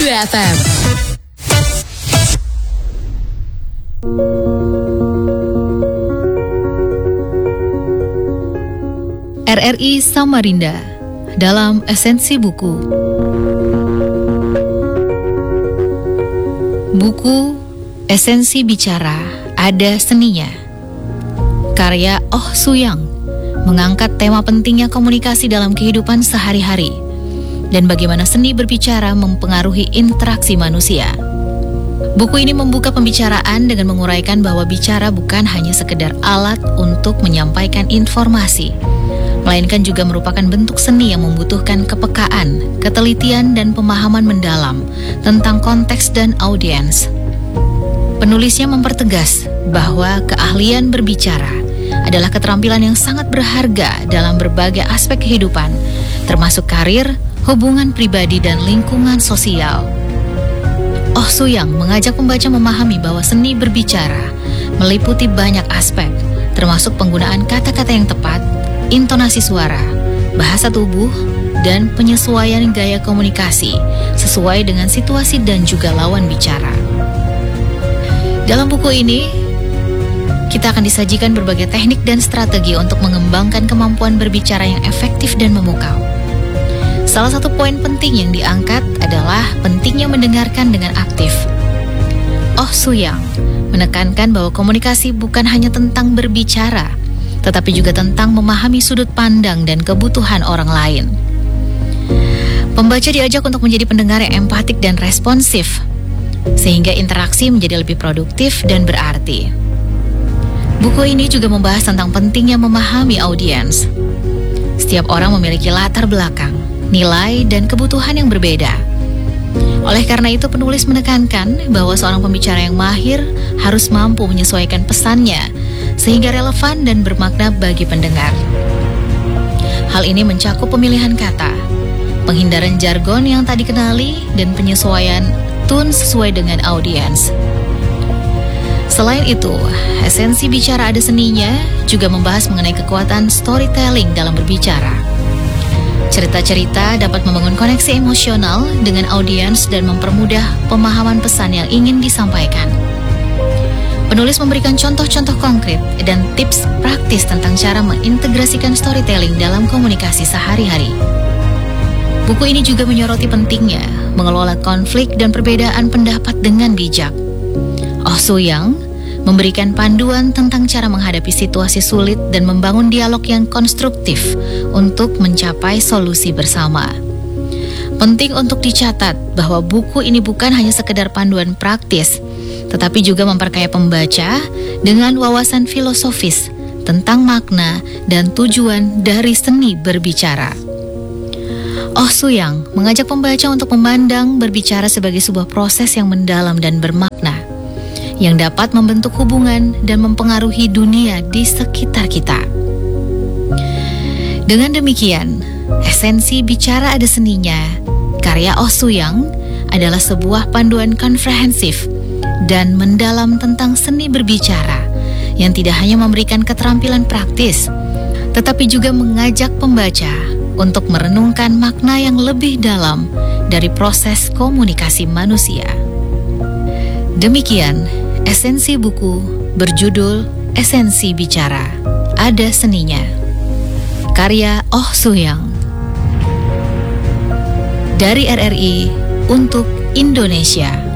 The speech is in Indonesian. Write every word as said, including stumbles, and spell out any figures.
dua F M. R R I Samarinda dalam Esensi Buku. Buku Esensi Bicara Ada Seninya, karya Oh Suyang, mengangkat tema pentingnya komunikasi dalam kehidupan sehari-hari dan bagaimana seni berbicara mempengaruhi interaksi manusia. Buku ini membuka pembicaraan dengan menguraikan bahwa bicara bukan hanya sekedar alat untuk menyampaikan informasi, melainkan juga merupakan bentuk seni yang membutuhkan kepekaan, ketelitian, dan pemahaman mendalam tentang konteks dan audiens. Penulisnya mempertegas bahwa keahlian berbicara adalah keterampilan yang sangat berharga dalam berbagai aspek kehidupan, termasuk karir, hubungan pribadi, dan lingkungan sosial. Oh Suyang mengajak pembaca memahami bahwa seni berbicara meliputi banyak aspek, termasuk penggunaan kata-kata yang tepat, intonasi suara, bahasa tubuh, dan penyesuaian gaya komunikasi sesuai dengan situasi dan juga lawan bicara. Dalam buku ini, kita akan disajikan berbagai teknik dan strategi untuk mengembangkan kemampuan berbicara yang efektif dan memukau. Salah satu poin penting yang diangkat adalah pentingnya mendengarkan dengan aktif. Oh Suyang menekankan bahwa komunikasi bukan hanya tentang berbicara, tetapi juga tentang memahami sudut pandang dan kebutuhan orang lain. Pembaca diajak untuk menjadi pendengar yang empatik dan responsif, sehingga interaksi menjadi lebih produktif dan berarti. Buku ini juga membahas tentang pentingnya memahami audiens. Setiap orang memiliki latar belakang, nilai, dan kebutuhan yang berbeda. Oleh karena itu, penulis menekankan bahwa seorang pembicara yang mahir harus mampu menyesuaikan pesannya sehingga relevan dan bermakna bagi pendengar. Hal ini mencakup pemilihan kata, penghindaran jargon yang tak dikenali, dan penyesuaian tone sesuai dengan audiens. Selain itu, Esensi Bicara Ada Seninya juga membahas mengenai kekuatan storytelling dalam berbicara. Cerita-cerita dapat membangun koneksi emosional dengan audiens dan mempermudah pemahaman pesan yang ingin disampaikan. Penulis memberikan contoh-contoh konkret dan tips praktis tentang cara mengintegrasikan storytelling dalam komunikasi sehari-hari. Buku ini juga menyoroti pentingnya mengelola konflik dan perbedaan pendapat dengan bijak. Oh Suyang memberikan panduan tentang cara menghadapi situasi sulit dan membangun dialog yang konstruktif untuk mencapai solusi bersama. Penting untuk dicatat bahwa buku ini bukan hanya sekedar panduan praktis, tetapi juga memperkaya pembaca dengan wawasan filosofis tentang makna dan tujuan dari seni berbicara. Oh Suyang mengajak pembaca untuk memandang berbicara sebagai sebuah proses yang mendalam dan bermakna, yang dapat membentuk hubungan dan mempengaruhi dunia di sekitar kita. Dengan demikian, Esensi Bicara Ada Seninya, karya Oh Suyang, adalah sebuah panduan komprehensif dan mendalam tentang seni berbicara yang tidak hanya memberikan keterampilan praktis, tetapi juga mengajak pembaca untuk merenungkan makna yang lebih dalam dari proses komunikasi manusia. Demikian esensi buku berjudul Esensi Bicara Ada Seninya, karya Oh Suyang, dari R R I untuk Indonesia.